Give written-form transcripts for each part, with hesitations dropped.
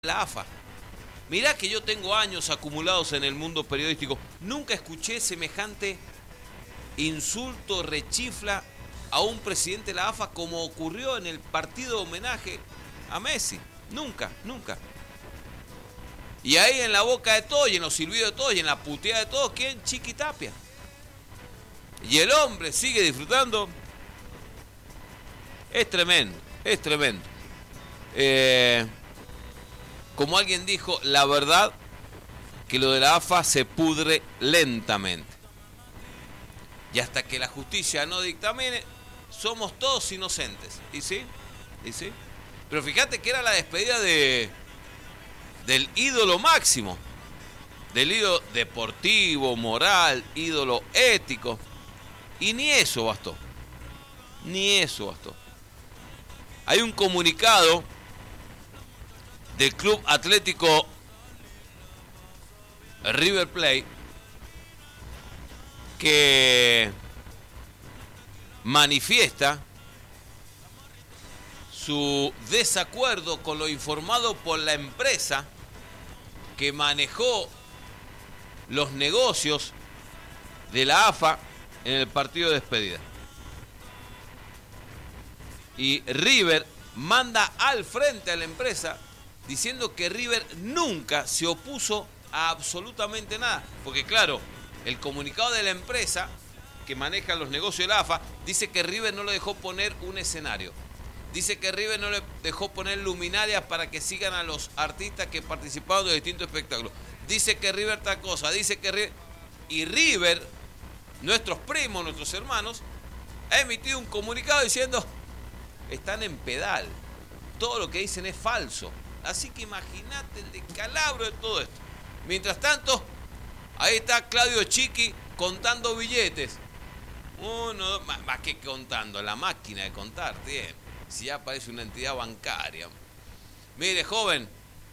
la AFA. Mirá que yo tengo años acumulados en el mundo periodístico. Nunca escuché semejante insulto, rechifla a un presidente de la AFA como ocurrió en el partido de homenaje a Messi. Nunca, nunca. Y ahí en la boca de todos, y en los silbidos de todos, y en la puteada de todos, ¿quién? Chiqui Tapia. Y el hombre sigue disfrutando. Es tremendo, es tremendo. Como alguien dijo, la verdad que lo de la AFA se pudre lentamente. Y hasta que la justicia no dictamine, somos todos inocentes. ¿Y sí? ¿Y sí? Pero fíjate que era la despedida del ídolo máximo. Del ídolo deportivo, moral, ídolo ético. Y ni eso bastó. Ni eso bastó. Hay un comunicado del Club Atlético River Plate que manifiesta su desacuerdo con lo informado por la empresa que manejó los negocios de la AFA en el partido de despedida. Y River manda al frente a la empresa diciendo que River nunca se opuso a absolutamente nada. Porque claro, el comunicado de la empresa que maneja los negocios de la AFA dice que River no le dejó poner un escenario. Dice que River no le dejó poner luminarias para que sigan a los artistas que participaron de distintos espectáculos. Dice que River tal cosa, dice que River... Y River, nuestros primos, nuestros hermanos, ha emitido un comunicado diciendo: están en pedal. Todo lo que dicen es falso. Así que imagínate el descalabro de todo esto. Mientras tanto, ahí está Claudio Chiqui contando billetes. Uno, más que contando, la máquina de contar, tío. Si ya parece una entidad bancaria. Mire, joven,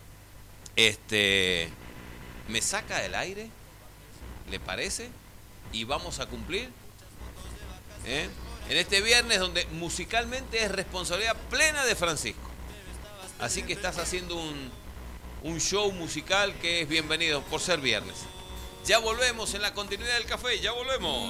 ¿me saca del aire? ¿Le parece? ¿Y vamos a cumplir? En este viernes donde musicalmente es responsabilidad plena de Francisco. Así que estás haciendo un show musical que es bienvenido por ser viernes. Ya volvemos en la continuidad del café, ya volvemos.